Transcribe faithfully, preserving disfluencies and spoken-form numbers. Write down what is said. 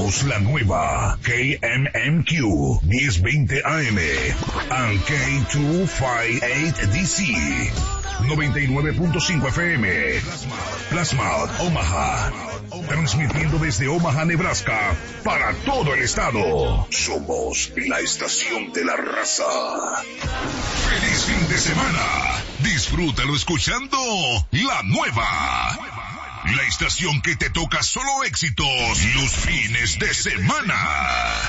Somos la nueva K M M Q diez veinte A M and K doscientos cincuenta y ocho D C noventa y nueve punto cinco F M. Plasma Omaha. Transmitiendo desde Omaha, Nebraska, para todo el estado. Somos la estación de la raza. ¡Feliz fin de semana! Disfrútalo escuchando La Nueva. La estación que te toca solo éxitos los fines de semana.